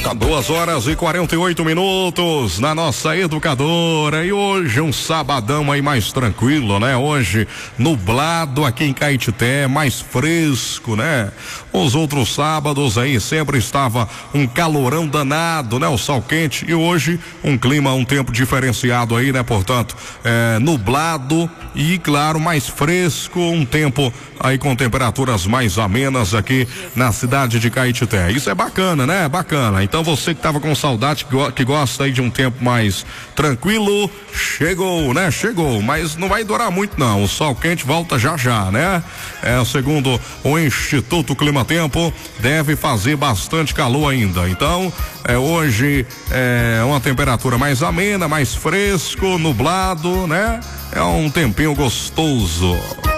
2h48 na nossa educadora. E hoje um sabadão aí mais tranquilo, né? Hoje nublado aqui em Caetité, mais fresco, né? Os outros sábados aí sempre estava um calorão danado, né? O sol quente, e hoje um clima, um tempo diferenciado aí, né? Portanto, nublado e claro, mais fresco, um tempo aí com temperaturas mais amenas aqui na cidade de Caetité. Isso é bacana, né? Bacana. Então você que tava com saudade, que gosta aí de um tempo mais tranquilo, chegou, né? Chegou, mas não vai durar muito não. O sol quente volta já já, né? Segundo o Instituto Climatempo, deve fazer bastante calor ainda. Então, hoje uma temperatura mais amena, mais fresco, nublado, né? É um tempinho gostoso.